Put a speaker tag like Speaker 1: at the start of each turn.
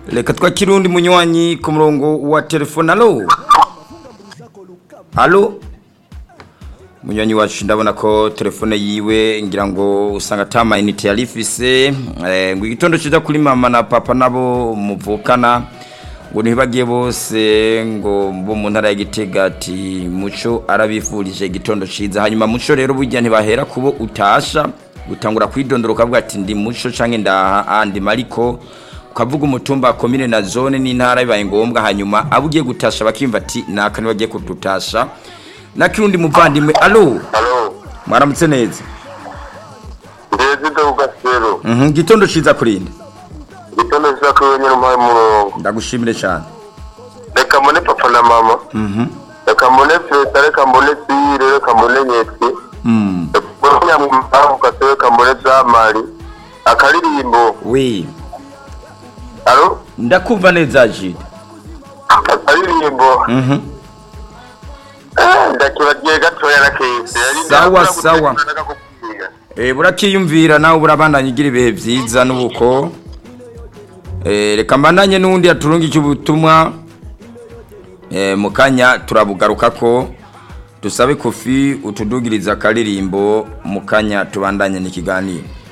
Speaker 1: Reka twakirundi munywanyi ku murongo wa telefone. Allo munywanyi wacu ndabona ko telefone yiwe ngira ngo usanga tama inite yarifise ngo igitondo ciza kuri mama na papa nabo muvukana ngo ntibagiye bose ngo bo mu ntara ya Gitega ati Muco arabifurije igitondo ciza. Hanyuma Muco rero burya ntibahera kubo utasha gutangura kwidondoroka avuga ati ndi Muco canke ndaha andi mariko ukavuga umutumba komine na zone n'intara bibaye ngombwa. Hanyuma abugiye gutasha bakimva ati nakani bagiye kudutasha nakirundi muvandimwe. Allo mwaramutse neza?
Speaker 2: Ndeze Dogasero.
Speaker 1: Gitondo ciza kurinde.
Speaker 2: Gitondo ciza kuri mpaye murongo.
Speaker 1: Ndagushimire cyane.
Speaker 2: Reka mbone papa na mama. Reka mbone Feta, reka mbone Sire, reka mbone Nyeti. Reka mbone reka mbone Zamari. Akaririmbo.
Speaker 1: Oui.
Speaker 2: Allo?
Speaker 1: Ndakumva neza Jide.
Speaker 2: Akaririmbo. Ndakibagiye gatoya nakese.
Speaker 1: Sawa. Burakiyumvira nawe burabandanya igira ibihe byiza n'ubuko. Reka mbandanye n'undi yaturunga icy'ubutumwa mukanya turabugaruka ko dusabe Kofi utudugiriza akaririmbo mukanya tubandanye n'ikiganiro.